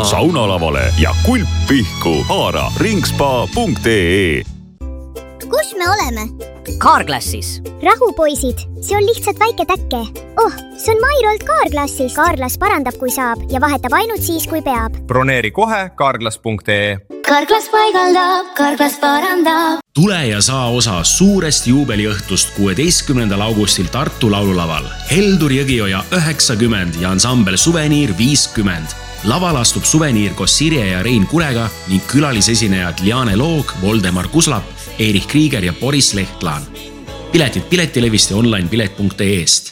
saunalavale ja kulp pihku. Haara ringspa.ee. Kus me oleme? Carglassis. Rahu, poisid, see on lihtsalt väike täkke. See on Mairolt Carglassis. Carglass parandab, kui saab ja vahetab ainult siis, kui peab. Broneeri kohe Carglass.ee. Carglass paigaldab, Carglass parandab. Tule ja saa osa suurest juubeliõhtust 16. augustil Tartu laululaval. Heldur Jõgioja 90 ja ansambel Suveniir 50. Laval astub Suveniir koos Sirje ja Rein Kurega ning külalisesinejad Liane Loog, Voldemar Kuslap, Erich Krieger ja Boris Lehtlaan. Piletid Piletilevist ja onlinepilet.ee-st.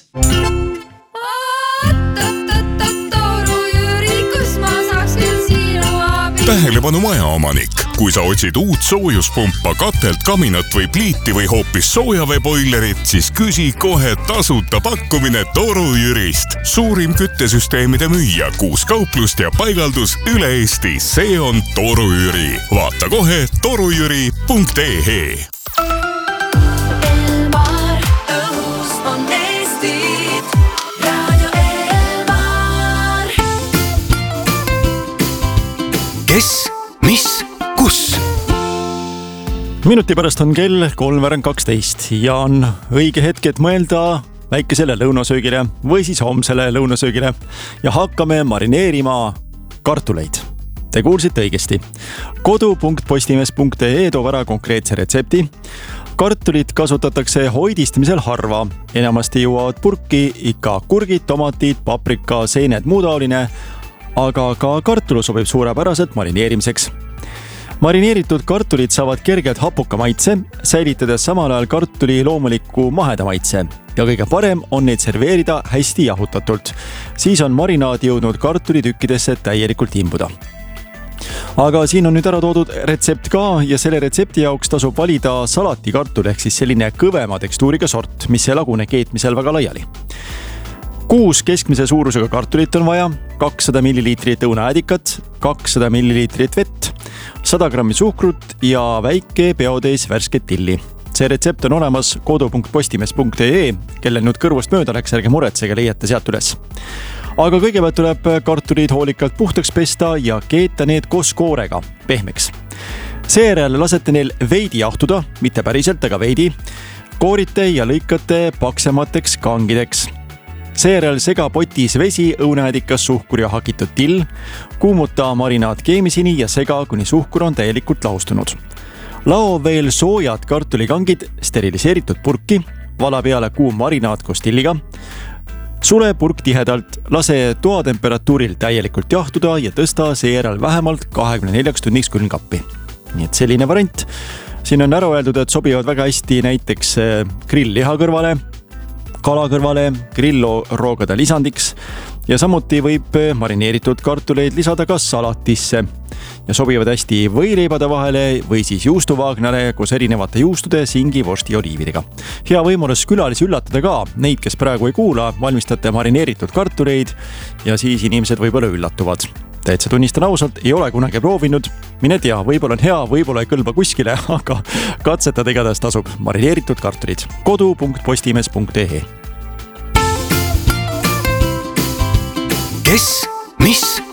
Tähelepanu majaomanik. Kui sa otsid uut soojuspumpa, katelt, kaminat või pliiti või hoopis soojaveeboilerit, siis küsi kohe tasuta pakkumine Toru Jürist. Suurim küttesüsteemide müüja, 6 kauplust ja paigaldus üle Eesti. See on Toru Jüri. Vaata kohe torujüri.ee. Kes, mis, kus? Minuti pärast on kell 3:12 ja on õige hetk, et mõelda väikesele lõunasöögile või siis homsele lõunasöögile ja hakkame marineerima kartuleid. Te kuulsite õigesti. Kodu.postimees.ee toob ära konkreetse retsepti. Kartulit kasutatakse hoidistamisel harva. Enamasti jõuavad purki ikka kurgid, tomatid, paprika, seened, muu taoline, aga ka kartul sobib suurepäraselt marineerimiseks. Marineeritud kartulid saavad kergelt hapuka maitse, säilitades samal ajal kartuli loomuliku maheda maitse. Ja kõige parem on neid serveerida hästi jahutatult. Siis on marinaad jõudnud kartulitükkidesse täielikult imbuda. Aga siin on nüüd ära toodud retsept ka ja selle retsepti jaoks tasub valida salatikartul ehk siis selline kõvema tekstuuriga sort, mis ei lagune keetmisel väga laiali. 6 keskmise suurusega kartulit on vaja, 200 milliliitrit õunaäädikat, 200 milliliitrit vett, 100 grammi suhkrut ja väike peotäis värsket tilli. See retsept on olemas kodu.postimees.ee, kellel nüüd kõrvust mööda läks, ärge muretsege, leiate sealt üles. Aga kõigepealt tuleb kartulid hoolikalt puhtaks pesta ja keeta need koos koorega pehmeks. Seejärel lasete neil veidi jahtuda, mitte päriselt, aga veidi. Koorite ja lõikate paksemateks kangideks. Seejärel sega potis vesi, õunaäädikas, suhkur ja hakitud till. Kuumuta marinaad keemisini ja sega, kuni suhkur on täielikult lahustunud. Lao veel soojad kartulikangid steriliseeritud purki, vala peale kuum marinaad koos tilliga. Sule purk tihedalt, lase toatemperatuuril täielikult jahtuda ja tõsta seejärel vähemalt 24 tunniks külmkappi. Nii et selline variant. Siin on ära öeldud, et sobivad väga hästi näiteks grillliha kõrvale, kala kõrvale, grillroogade lisandiks ja samuti võib marineeritud kartuleid lisada ka salatisse ja sobivad hästi võileibade vahele või siis juustuvaagnale koos erinevate juustude, singi, vorsti ja oliividega. Hea võimalus külalisi üllatada ka, neid, kes praegu ei kuula, valmistate marineeritud kartuleid ja siis inimesed võib-olla üllatuvad. Täitsa tunnistan ausalt, ei ole kunagi proovinud. Mine tea, võib-olla on hea, võib-olla ei kõlba kuskile, aga katsetada igatahes tasub marineeritud kartulid. Kodu.postimees.ee. Kes, mis,